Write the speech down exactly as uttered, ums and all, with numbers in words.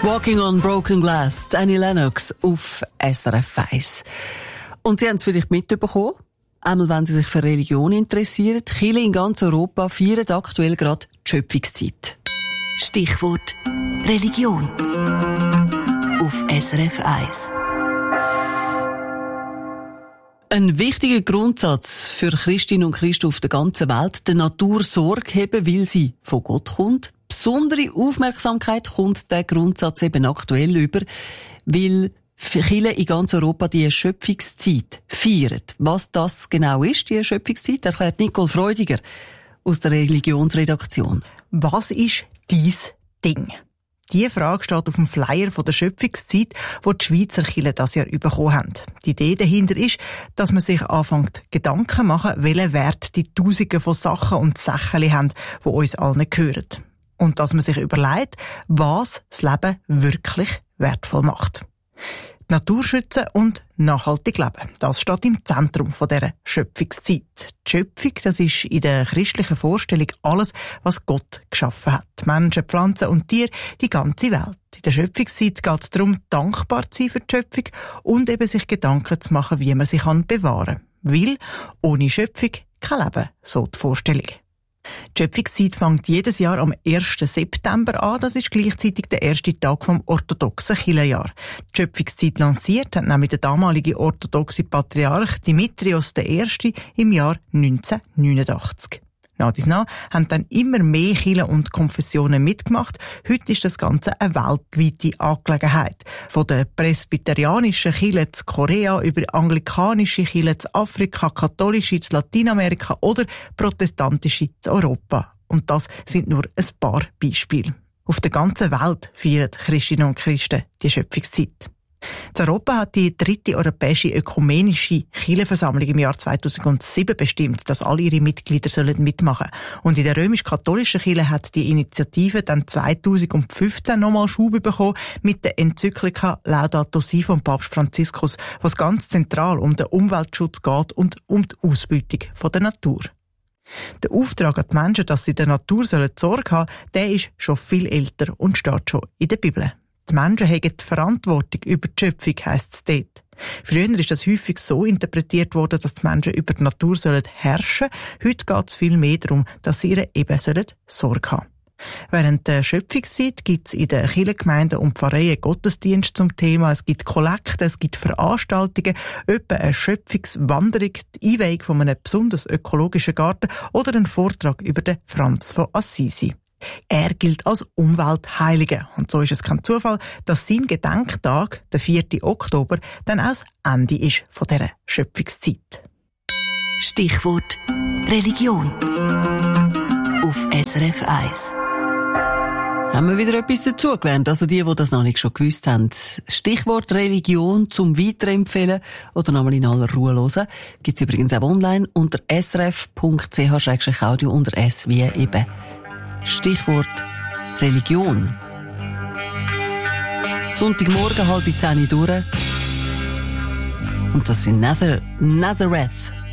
Walking on Broken Glass, Annie Lennox auf S R F eins. Und Sie haben es vielleicht mitbekommen. Einmal, wenn Sie sich für Religion interessieren, die Kirchen in ganz Europa feiern aktuell gerade die Schöpfungszeit. Stichwort Religion auf S R F eins. Ein wichtiger Grundsatz für Christinnen und Christen auf der ganzen Welt, der Natur Sorge haben, weil sie von Gott kommt. Besondere Aufmerksamkeit kommt der Grundsatz eben aktuell über, weil viele in ganz Europa die Schöpfungszeit feiern. Was das genau ist, die Schöpfungszeit, erklärt Nicole Freudiger aus der Religionsredaktion. Was ist dies Ding? Diese Frage steht auf dem Flyer von der Schöpfungszeit, wo die Schweizer Kirchen das Jahr bekommen haben. Die Idee dahinter ist, dass man sich anfängt, Gedanken zu machen, welchen Wert die Tausende von Sachen und Sachen haben, die uns allen gehören. Und dass man sich überlegt, was das Leben wirklich wertvoll macht. Die Natur schützen und nachhaltig leben. Das steht im Zentrum von dieser Schöpfungszeit. Die Schöpfung, das ist in der christlichen Vorstellung alles, was Gott geschaffen hat. Menschen, Pflanzen und Tiere, die ganze Welt. In der Schöpfungszeit geht es darum, dankbar zu sein für die Schöpfung und eben sich Gedanken zu machen, wie man sie bewahren kann. Weil ohne Schöpfung kein Leben, so die Vorstellung. Die Schöpfungszeit fängt jedes Jahr am ersten September an. Das ist gleichzeitig der erste Tag vom orthodoxen Kirchenjahr. Die Schöpfungszeit lanciert hat nämlich der damalige orthodoxe Patriarch Dimitrios der Erste im Jahr neunzehnhundertneunundachtzig. Nach dies nach haben dann immer mehr Kirchen und Konfessionen mitgemacht. Heute ist das Ganze eine weltweite Angelegenheit. Von der presbyterianischen Kirche zu Korea über anglikanische Kirche zu Afrika, katholische zu Lateinamerika oder protestantische zu Europa. Und das sind nur ein paar Beispiele. Auf der ganzen Welt feiern Christinnen und Christen die Schöpfungszeit. In Europa hat die dritte europäische ökumenische Kirchenversammlung im Jahr zweitausendsieben bestimmt, dass alle ihre Mitglieder sollen mitmachen. Und in der römisch-katholischen Kirche hat die Initiative dann zweitausendfünfzehn nochmal Schub bekommen mit der Enzyklika Laudato Si vom Papst Franziskus, was ganz zentral um den Umweltschutz geht und um die Ausbeutung von der Natur. Der Auftrag an die Menschen, dass sie der Natur Sorge haben sollen, der ist schon viel älter und steht schon in der Bibel. Die Menschen haben die Verantwortung über die Schöpfung, heisst es dort. Früher ist das häufig so interpretiert worden, dass die Menschen über die Natur herrschen sollen. Heute geht es viel mehr darum, dass sie ihr eben Sorge haben. Während der Schöpfungszeit gibt es in den Kirchengemeinden und Pfarreien Gottesdienst zum Thema. Es gibt Kollekten, es gibt Veranstaltungen, etwa eine Schöpfungswanderung, die Einweihung von einem besonders ökologischen Garten oder ein Vortrag über den Franz von Assisi. Er gilt als Umweltheiliger. Und so ist es kein Zufall, dass sein Gedenktag, der vierten Oktober, dann auch das Ende ist von dieser Schöpfungszeit. Stichwort Religion auf S R F eins. Haben wir wieder etwas dazugelernt? Also die, die das noch nicht schon gewusst haben. Stichwort Religion zum Weiterempfehlen oder nochmal in aller Ruhe hören. Gibt's übrigens auch online unter s r f punkt c h slash audio unter S wie eben. Stichwort Religion. Sonntagmorgen halb zehn durch. Und das sind Nazareth.